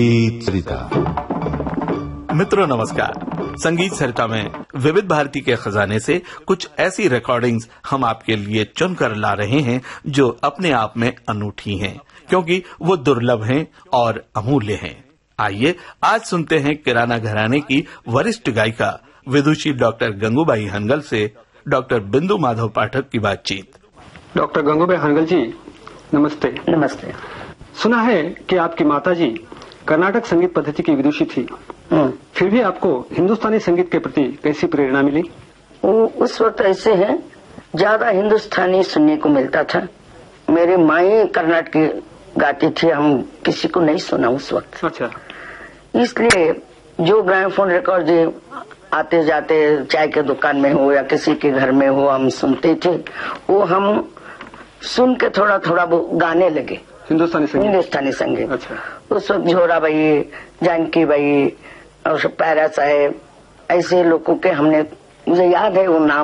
सरिता। मित्रों नमस्कार। संगीत सरिता में विविध भारती के खजाने से कुछ ऐसी रिकॉर्डिंग्स हम आपके लिए चुनकर ला रहे हैं जो अपने आप में अनूठी हैं, क्योंकि वो दुर्लभ हैं और अमूल्य हैं। आइए आज सुनते हैं किराना घराने की वरिष्ठ गायिका विदुषी डॉक्टर गंगूबाई हनगल से डॉक्टर बिंदु माधव पाठक की बातचीत। डॉक्टर गंगूबाई हनगल जी, नमस्ते। नमस्ते। सुना है कि आपकी माताजी कर्नाटक संगीत पद्धति की विदुषी थी, फिर भी आपको हिंदुस्तानी संगीत के प्रति कैसी प्रेरणा मिली? उस वक्त ऐसे है, ज्यादा हिंदुस्तानी सुनने को मिलता था। मेरी माँ ही कर्नाटक गाती थी, हम किसी को नहीं सुना उस वक्त। अच्छा। इसलिए जो ग्रामोफोन रिकॉर्ड आते जाते चाय के दुकान में हो या किसी के घर में हो, हम सुनते थे। वो हम सुन के थोड़ा थोड़ा वो गाने लगे हिंदुस्तानी संगीत। अच्छा। उस वक्त झोरा बाई, जानकी बाई और पैरा साहेब, ऐसे लोगों के हमने, मुझे याद है वो नाम